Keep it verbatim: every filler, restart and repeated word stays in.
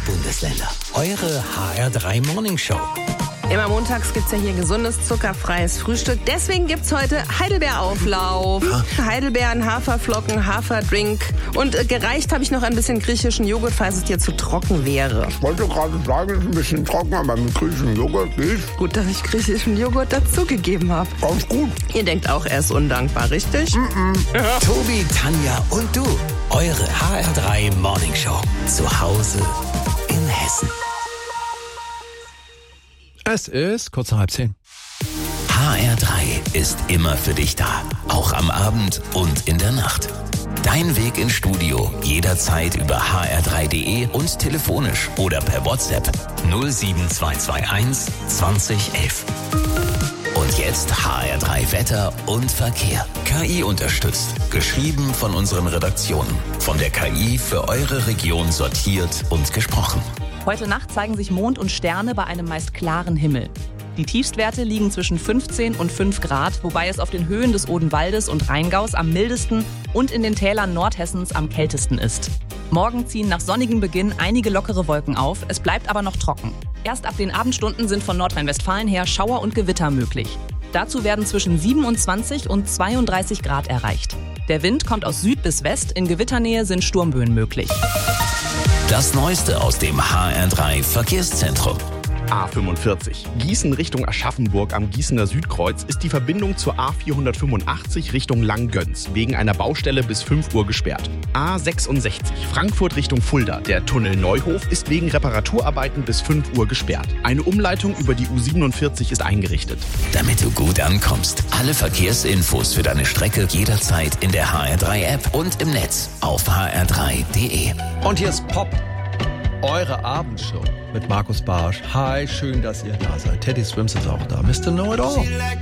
Bundesländer. Eure H R drei Morning Show. Immer montags gibt's ja hier gesundes, zuckerfreies Frühstück. Deswegen gibt's heute Heidelbeerauflauf. Ja. Heidelbeeren, Haferflocken, Haferdrink. Und äh, gereicht habe ich noch ein bisschen griechischen Joghurt, falls es dir zu trocken wäre. Ich wollte gerade sagen, es ist ein bisschen trocken, aber mit griechischem Joghurt geht. Gut, dass ich griechischen Joghurt dazugegeben habe. Ganz gut. Ihr denkt auch, er ist undankbar, richtig? Mm-mm. Ja. Tobi, Tanja und du. Eure H R drei Morning Show. Zu Hause in Hessen. Es ist kurz nach halb zehn. H R drei ist immer für dich da. Auch am Abend und in der Nacht. Dein Weg ins Studio jederzeit über h r drei punkt d e und telefonisch oder per WhatsApp null sieben zwei zwei eins zwanzig elf. Und jetzt H R drei Wetter und Verkehr. K I unterstützt. Geschrieben von unseren Redaktionen. Von der K I für eure Region sortiert und gesprochen. Heute Nacht zeigen sich Mond und Sterne bei einem meist klaren Himmel. Die Tiefstwerte liegen zwischen fünfzehn und fünf Grad, wobei es auf den Höhen des Odenwaldes und Rheingaus am mildesten und in den Tälern Nordhessens am kältesten ist. Morgen ziehen nach sonnigem Beginn einige lockere Wolken auf, es bleibt aber noch trocken. Erst ab den Abendstunden sind von Nordrhein-Westfalen her Schauer und Gewitter möglich. Dazu werden zwischen siebenundzwanzig und zweiunddreißig Grad erreicht. Der Wind kommt aus Süd bis West, in Gewitternähe sind Sturmböen möglich. Das Neueste aus dem H R drei Verkehrszentrum. A fünfundvierzig. Gießen Richtung Aschaffenburg am Gießener Südkreuz ist die Verbindung zur A vierhundertfünfundachtzig Richtung Langgöns wegen einer Baustelle bis fünf Uhr gesperrt. A sechsundsechzig. Frankfurt Richtung Fulda. Der Tunnel Neuhof ist wegen Reparaturarbeiten bis fünf Uhr gesperrt. Eine Umleitung über die U siebenundvierzig ist eingerichtet. Damit du gut ankommst. Alle Verkehrsinfos für deine Strecke jederzeit in der H R drei App und im Netz auf h r drei punkt d e. Und hier ist Pop, eure Abendshow mit Markus Barsch. Hi, schön, dass ihr da seid. Teddy Swims ist auch da. Mister Know It All.